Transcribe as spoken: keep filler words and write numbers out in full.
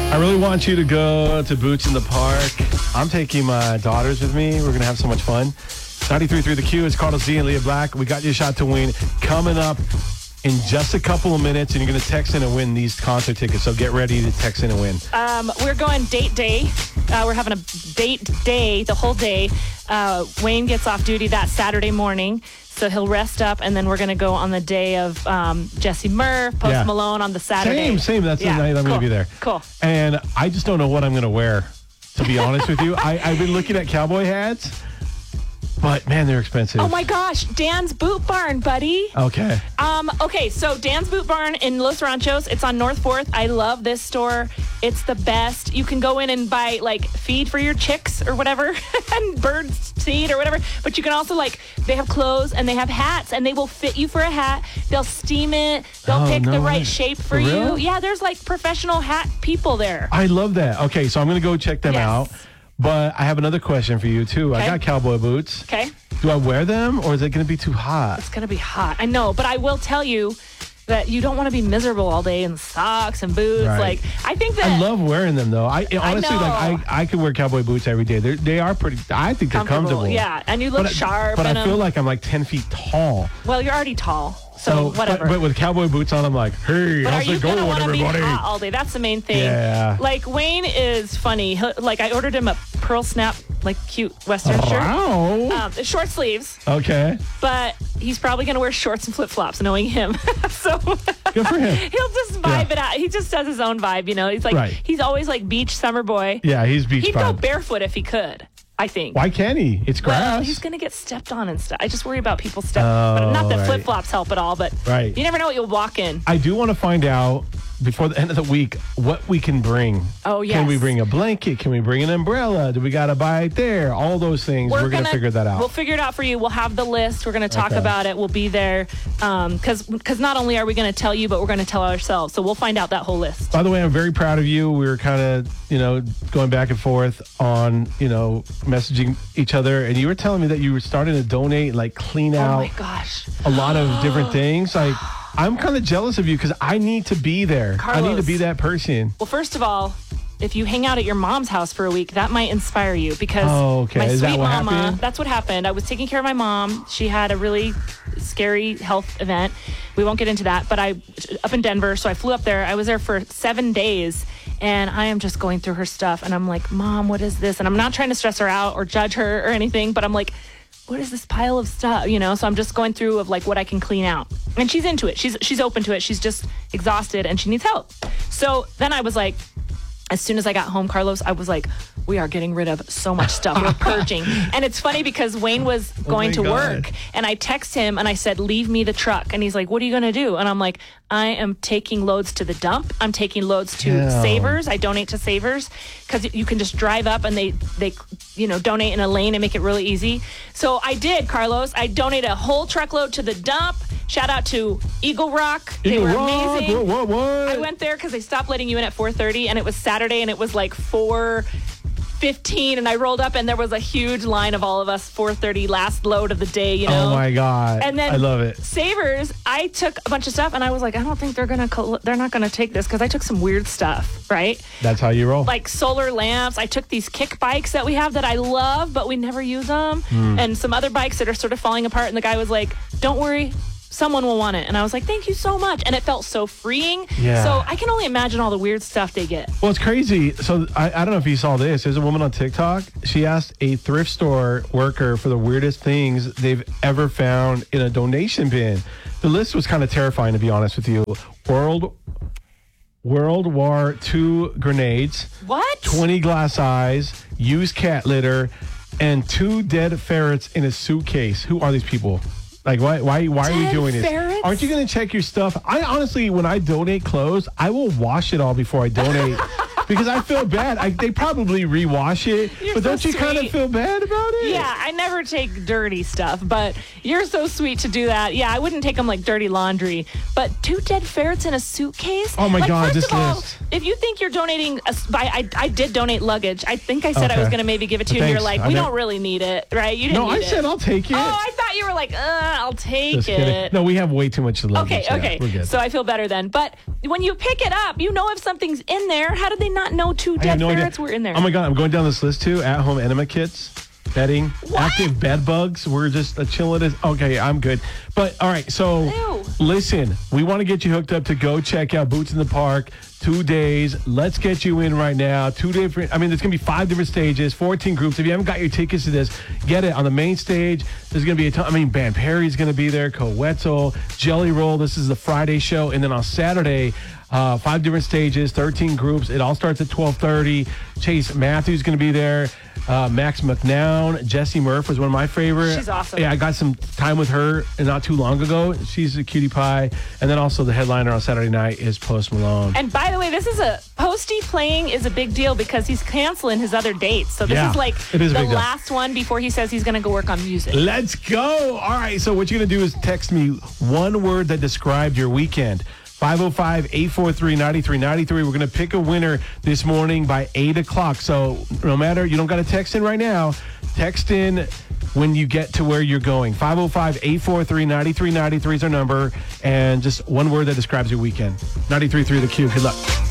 I really want you to go to Boots in the Park. I'm taking my daughters with me. We're going to have so much fun. ninety-three point three The Q is Carlos Z and Leah Black. We got you a shot to win coming up in just a couple of minutes, and you're going to text in and win these concert tickets. So get ready to text in and win. Um, we're going date day. Uh, we're having a date day the whole day. Uh, Wayne gets off duty that Saturday morning, so he'll rest up, and then we're going to go on the day of um, Jesse Murph, Post Yeah. Malone on the Saturday. Same, same. That's Yeah, the night I'm cool, going to be there. Cool. And I just don't know what I'm going to wear, to be honest with you. I, I've been looking at cowboy hats, but man, they're expensive. Oh my gosh, Dan's Boot Barn, buddy. Okay. Um, okay, so Dan's Boot Barn in Los Ranchos. It's on North fourth. I love this store. It's the best. You can go in and buy, like, feed for your chicks or whatever, and bird seed or whatever. But you can also, like, they have clothes and they have hats, and they will fit you for a hat. They'll steam it. They'll Oh, pick no the right way. shape for, For you. real? Yeah, there's, like, professional hat people there. I love that. Okay, so I'm going to go check them Yes. out. But I have another question for you, too. I Okay. got cowboy boots. Okay? Do I wear them, or is it going to be too hot? It's going to be hot. I know, but I will tell you that you don't want to be miserable all day in socks and boots. Right. Like, I think that... I love wearing them, though. I honestly, know. like, I, I could wear cowboy boots every day. They're, they are pretty, I think they're comfortable. Yeah, and you look but, sharp. But in I feel them. like I'm like ten feet tall. Well, you're already tall, so, whatever. But, but with cowboy boots on, I'm like, hey, But how's are you it gonna going, want to be everybody? hot all day? That's the main thing. Yeah. Like, Wayne is funny. He'll, like, I ordered him a pearl snap, like, cute Western shirt. Wow. Um, it's short sleeves, Okay. but he's probably going to wear shorts and flip flops, knowing him. So Good for him. he'll just vibe Yeah. it out. He just does his own vibe, you know. He's like, Right. he's always like beach summer boy. Yeah, he's beach He'd go vibe. barefoot if he could, I think. Why can't he? It's grass. Well, he's going to get stepped on and stuff. I just worry about people's stuff. Oh, but not that right. flip flops help at all, but Right. you never know what you'll walk in. I do want to find out before the end of the week what we can bring. Oh, Can we yes. bring a blanket? Can we bring an umbrella? Do we got to buy it there? All those things. We're, going to figure that out. We'll figure it out for you. We'll have the list. We're going to talk Okay. about it. We'll be there because because not only are we going to tell you, but we're going to tell ourselves. So we'll find out that whole list. By the way, I'm very proud of you. We were kind of, you know, going back and forth on, you know, messaging each other. And you were telling me that you were starting to donate, like clean Oh out my gosh. a lot of different things. Like, I'm kind of jealous of you because I need to be there. I need to Carlos. be that person. Well, first of all, if you hang out at your mom's house for a week, that might inspire you because Oh, okay. my Is sweet that what mama, happened? that's what happened. I was taking care of my mom. She had a really scary health event. We won't get into that, but I up in Denver, so I flew up there. I was there for seven days. And I am just going through her stuff. And I'm like, Mom, what is this? And I'm not trying to stress her out or judge her or anything, but I'm like, what is this pile of stuff? You know, so I'm just going through of like what I can clean out. And she's into it. She's she's open to it. She's just exhausted and she needs help. So then I was like, as soon as I got home, Carlos, I was like, we are getting rid of so much stuff. We're purging. And it's funny because Wayne was going my to God. work and I text him and I said, leave me the truck. And he's like, what are you going to do? And I'm like, I am taking loads to the dump. I'm taking loads to Yeah. Savers. I donate to Savers because you can just drive up and they, they, you know, donate in a lane and make it really easy. So I did, Carlos. I donated a whole truckload to the dump. Shout out to Eagle Rock. They Eagle were Rock, amazing. What, what, what? I went there because they stopped letting you in at four thirty, and it was Saturday, and it was like four fifteen, and I rolled up, and there was a huge line of all of us, four thirty, last load of the day, you know? Oh, my God. And then I love it. Savers, I took a bunch of stuff, and I was like, I don't think they're gonna col- they're not gonna take this because I took some weird stuff, right? That's how you roll. Like solar lamps. I took these kick bikes that we have that I love, but we never use them, Hmm. and some other bikes that are sort of falling apart. And the guy was like, "Don't worry." Someone will want it. And I was like, thank you so much. And it felt so freeing. Yeah. So I can only imagine all the weird stuff they get. Well, it's crazy. So I, I don't know if you saw this. There's a woman on TikTok. She asked a thrift store worker for the weirdest things they've ever found in a donation bin. The list was kind of terrifying, to be honest with you. World World War Two grenades, What? twenty glass eyes, used cat litter, and two dead ferrets in a suitcase. Who are these people? Like, why why, why are you Dead doing this? ferrets? Aren't you going to check your stuff? I honestly, when I donate clothes, I will wash it all before I donate because I feel bad. I, they probably rewash it, You're but so don't you kind of sweet. feel bad about it? Yeah, I never take dirty stuff, but you're so sweet to do that. Yeah, I wouldn't take them like dirty laundry, but two dead ferrets in a suitcase? Oh my like, God, first this of all, list. if you think you're donating, a, I, I, I did donate luggage. I think I said I Okay. was going to maybe give it to you, and you're Thanks. like, I we know- don't really need it, right? You didn't No, need I it. said I'll take it. Oh, I thought you were like, uh, I'll take Just it. kidding. No, we have way too much luggage. Okay, Yeah, okay. we're good. So I feel better then. But when you pick it up, you know if something's in there. How did they not know two I dead had no idea. ferrets were in there. Oh my God, I'm going down this list too. At home enema kits, bedding, What? active bed bugs. We're just a chilling. As, okay, I'm good. But all right, so Ew. listen, we want to get you hooked up to go check out Boots in the Park. Two days. Let's get you in right now. Two different, I mean, there's going to be five different stages, fourteen groups. If you haven't got your tickets to this, get it on the main stage. There's going to be a ton. I mean, Ban Perry's going to be there, Coetzel, Jelly Roll. This is the Friday show. And then on Saturday, uh, five different stages, thirteen groups. It all starts at twelve thirty. Chase Matthews going to be there. Uh, Max McNown, Jessie Murph was one of my favorites. She's awesome. Yeah, I got some time with her not too long ago. She's a cutie pie. And then also the headliner on Saturday night is Post Malone. And by the way, this is a Posty playing is a big deal because he's canceling his other dates. So this Yeah, is like it is a the big deal. last one before he says he's going to go work on music. Let's go. All right. So what you're going to do is text me one word that described your weekend. five oh five, eight four three, nine three nine three. We're going to pick a winner this morning by eight o'clock. So no matter, you don't got to text in right now. Text in when you get to where you're going. five oh five, eight four three, nine three nine three is our number. And just one word that describes your weekend. ninety-three point three The Q. Good luck.